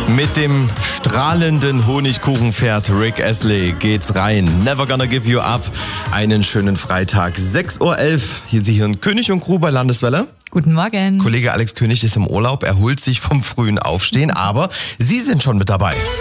Mit dem strahlenden Honigkuchenpferd Rick Astley geht's rein. Never Gonna Give You Up. Einen schönen Freitag. 6.11 Uhr. Hier Sie hören König und Crew bei Landeswelle. Guten Morgen. Kollege Alex König ist im Urlaub. Er holt sich vom frühen Aufstehen, aber Sie sind schon mit dabei.